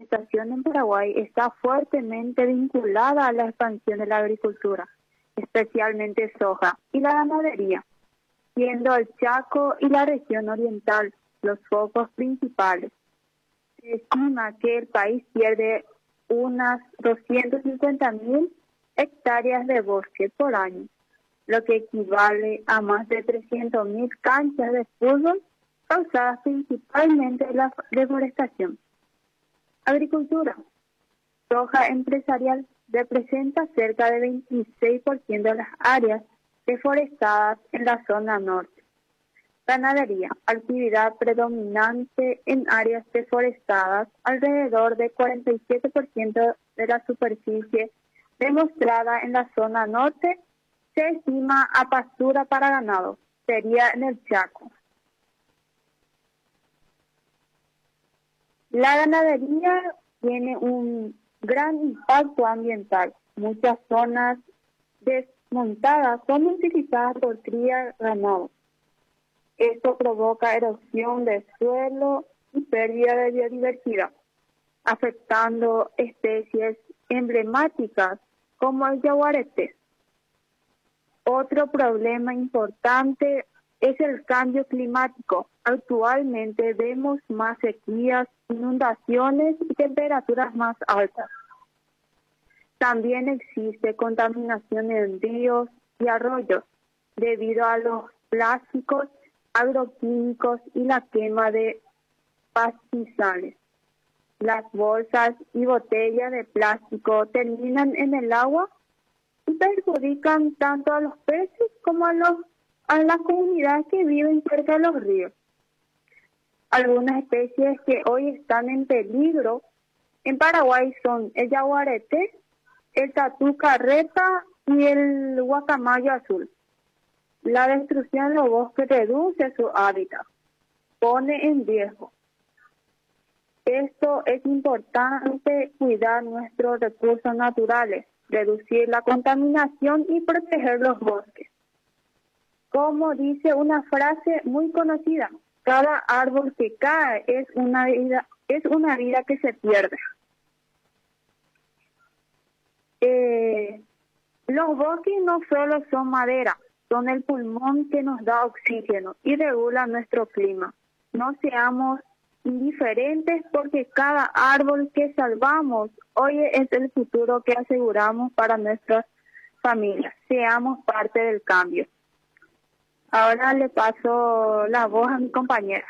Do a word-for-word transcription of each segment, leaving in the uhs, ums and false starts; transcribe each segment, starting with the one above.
deforestación en Paraguay está fuertemente vinculada a la expansión de la agricultura, especialmente soja, y la ganadería, siendo el Chaco y la región oriental los focos principales. Se estima que el país pierde unas doscientas cincuenta mil hectáreas de bosque por año, lo que equivale a más de trescientas mil canchas de fútbol causadas principalmente por la deforestación. Agricultura. Soja empresarial representa cerca de veintiséis por ciento de las áreas deforestadas en la zona norte. Ganadería, actividad predominante en áreas deforestadas, alrededor de cuarenta y siete por ciento de la superficie demostrada en la zona norte se estima a pastura para ganado, sería en el Chaco. La ganadería tiene un gran impacto ambiental. Muchas zonas desmontadas son utilizadas por cría ganado. Esto provoca erosión del suelo y pérdida de biodiversidad, afectando especies emblemáticas como el yaguareté. Otro problema importante es el cambio climático. Actualmente vemos más sequías, inundaciones y temperaturas más altas. También existe contaminación en ríos y arroyos debido a los plásticos, agroquímicos y la quema de pastizales. Las bolsas y botellas de plástico terminan en el agua y perjudican tanto a los peces como a, los, a las comunidades que viven cerca de los ríos. Algunas especies que hoy están en peligro en Paraguay son el yaguareté, el tatú carreta y el guacamayo azul. La destrucción de los bosques reduce su hábitat, pone en riesgo. Esto es importante cuidar nuestros recursos naturales, reducir la contaminación y proteger los bosques. Como dice una frase muy conocida, cada árbol que cae es una vida, es una vida que se pierde. Eh, los bosques no solo son madera, son el pulmón que nos da oxígeno y regula nuestro clima. No seamos indiferentes porque cada árbol que salvamos hoy es el futuro que aseguramos para nuestras familias. Seamos parte del cambio. Ahora le paso la voz a mi compañera.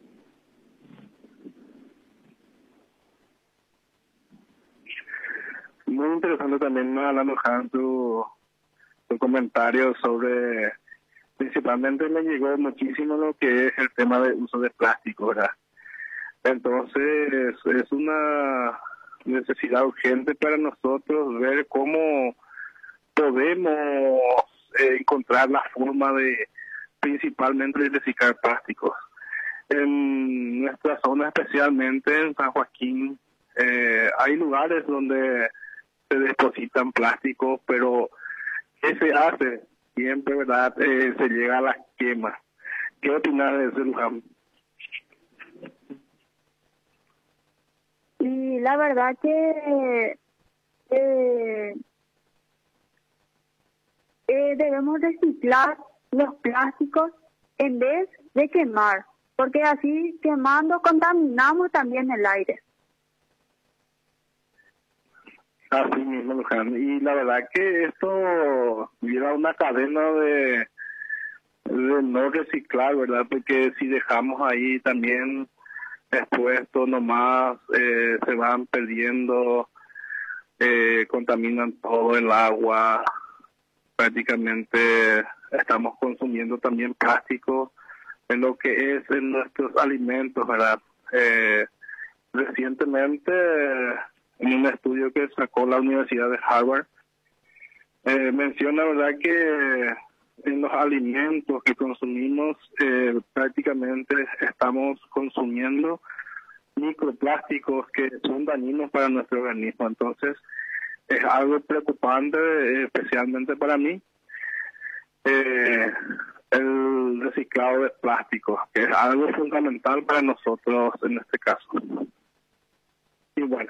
Muy interesante también, Alejandro, Han, tu, tu comentario sobre, principalmente me llegó muchísimo lo que es el tema de uso de plástico, ¿verdad? Entonces es una necesidad urgente para nosotros ver cómo podemos eh, encontrar la forma de principalmente de reciclar plásticos. En nuestra zona, especialmente en San Joaquín, eh, hay lugares donde se depositan plásticos, pero ¿qué se hace? Siempre, ¿verdad? Eh, se llega a la quema. ¿Qué opinas de eso, Luján? Y la verdad que eh, eh, debemos reciclar los plásticos en vez de quemar, porque así quemando contaminamos también el aire. Así mismo, Luján. Y la verdad que esto lleva una cadena de, de no reciclar, ¿verdad? Porque si dejamos ahí también expuesto nomás, eh, se van perdiendo, eh, contaminan todo el agua, prácticamente estamos consumiendo también plástico en lo que es en nuestros alimentos, ¿verdad? Eh, recientemente, en un estudio que sacó la Universidad de Harvard, eh, menciona, ¿verdad?, que en los alimentos que consumimos eh, prácticamente estamos consumiendo microplásticos que son dañinos para nuestro organismo. Entonces, es algo preocupante, eh, especialmente para mí, eh, el reciclado de plásticos, que es algo fundamental para nosotros en este caso. Y bueno,